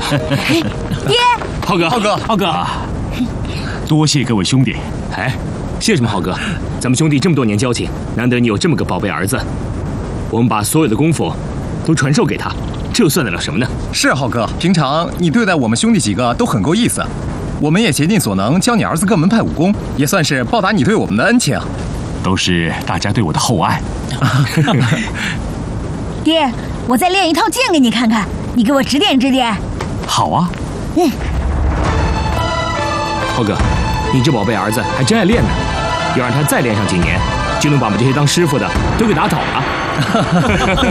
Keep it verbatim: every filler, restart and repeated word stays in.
爹， 浩哥， 浩哥， 浩哥，多谢各位兄弟。 哎，谢什么浩哥？咱们兄弟这么多年交情，难得你有这么个宝贝儿子，我们把所有的功夫都传授给他，这算得了什么呢？ 是浩哥，平常你对待我们兄弟几个都很够意思，我们也竭尽所能教你儿子各门派武功，也算是报答你对我们的恩情。 都是大家对我的厚爱。 爹，我再练一套剑给你看看，你给我指点指点。 好啊。 嗯。 浩哥，你这宝贝儿子还真爱练呢，要让他再练上几年，就能把我们这些当师傅的都给打倒了。